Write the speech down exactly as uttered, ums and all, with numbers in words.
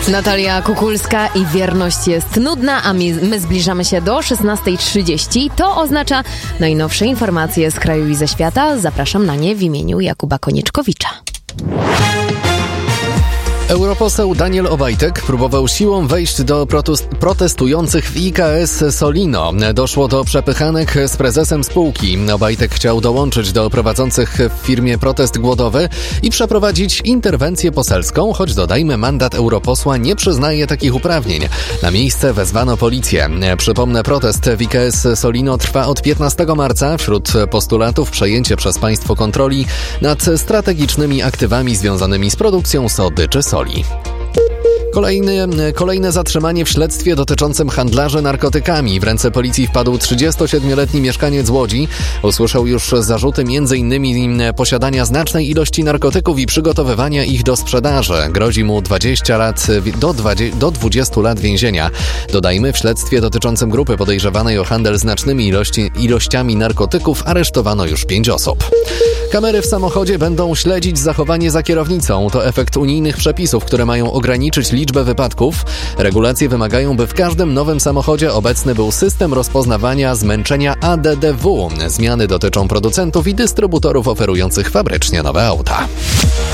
Natalia Kukulska i wierność jest nudna, a my, my zbliżamy się do szesnasta trzydzieści. To oznacza najnowsze informacje z kraju i ze świata. Zapraszam na nie w imieniu Jakuba Konieczkowicza. Europoseł Daniel Obajtek próbował siłą wejść do protestujących w I K S Solino. Doszło do przepychanek z prezesem spółki. Obajtek chciał dołączyć do prowadzących w firmie protest głodowy i przeprowadzić interwencję poselską, choć dodajmy, mandat europosła nie przyznaje takich uprawnień. Na miejsce wezwano policję. Przypomnę, protest w I K S Solino trwa od piętnastego marca. Wśród postulatów przejęcie przez państwo kontroli nad strategicznymi aktywami związanymi z produkcją sody czy soli. Kolejne, kolejne zatrzymanie w śledztwie dotyczącym handlarzy narkotykami. W ręce policji wpadł trzydziestosiedmioletni mieszkaniec Łodzi. Usłyszał już zarzuty m.in. posiadania znacznej ilości narkotyków i przygotowywania ich do sprzedaży. Grozi mu dwadzieścia lat do, dwadzieścia, do dwudziestu lat więzienia. Dodajmy, w śledztwie dotyczącym grupy podejrzewanej o handel znacznymi ilości, ilościami narkotyków aresztowano już pięć osób. Kamery w samochodzie będą śledzić zachowanie za kierownicą. To efekt unijnych przepisów, które mają ograniczyć liczbę wypadków. Regulacje wymagają, by w każdym nowym samochodzie obecny był system rozpoznawania zmęczenia A D D W. Zmiany dotyczą producentów i dystrybutorów oferujących fabrycznie nowe auta.